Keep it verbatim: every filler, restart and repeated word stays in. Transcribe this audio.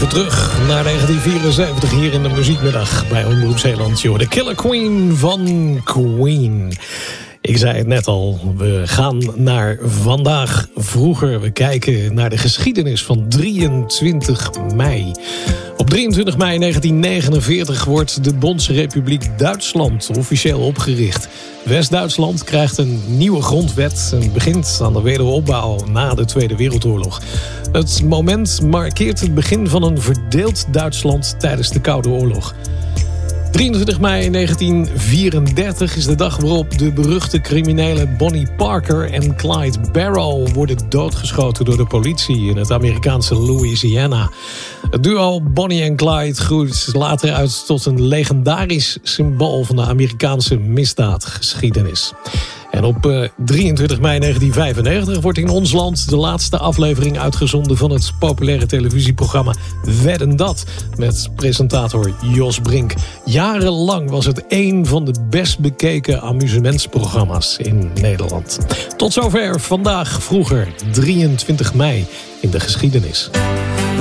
Even terug naar negentien vierenzeventig hier in de muziekmiddag bij Omroep Zeeland. Joh, de Killer Queen van Queen. Ik zei het net al, we gaan naar vandaag vroeger. We kijken naar de geschiedenis van drieëntwintig mei. Op drieëntwintig mei negentien negenenveertig wordt de Bondsrepubliek Duitsland officieel opgericht. West-Duitsland krijgt een nieuwe grondwet en begint aan de wederopbouw na de Tweede Wereldoorlog. Het moment markeert het begin van een verdeeld Duitsland tijdens de Koude Oorlog. drieëntwintig mei negentien vierendertig is de dag waarop de beruchte criminelen Bonnie Parker en Clyde Barrow worden doodgeschoten door de politie in het Amerikaanse Louisiana. Het duo Bonnie en Clyde groeit later uit tot een legendarisch symbool van de Amerikaanse misdaadgeschiedenis. En op uh, drieëntwintig mei negentien vijfennegentig wordt in ons land de laatste aflevering uitgezonden van het populaire televisieprogramma Wedden Dat met presentator Jos Brink. Jarenlang was het één van de best bekeken amusementsprogramma's in Nederland. Tot zover vandaag vroeger, drieëntwintig mei in de geschiedenis.